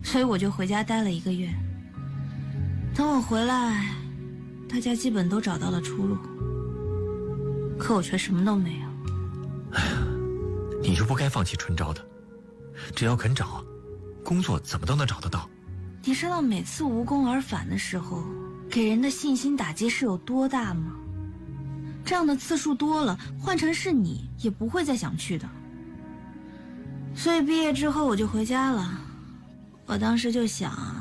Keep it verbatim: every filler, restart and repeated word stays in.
所以我就回家待了一个月。等我回来，大家基本都找到了出路，可我却什么都没有。 哎呀，你就不该放弃春招的，只要肯找，工作怎么都能找得到。 你知道每次无功而返的时候，给人的信心打击是有多大吗？这样的次数多了，换成是你也不会再想去的。所以毕业之后我就回家了。我当时就想，